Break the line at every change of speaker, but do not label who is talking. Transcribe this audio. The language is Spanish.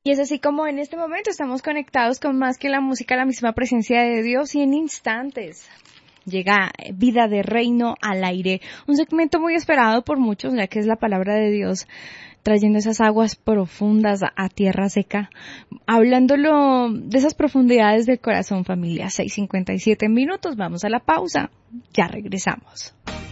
Y es así como en este momento estamos conectados con más que la música, la misma presencia de Dios, y en instantes llega Vida de Reino al aire, un segmento muy esperado por muchos, ya que es la palabra de Dios trayendo esas aguas profundas a tierra seca, hablándolo de esas profundidades del corazón, familia. 6:57 minutos, vamos a la pausa, ya regresamos.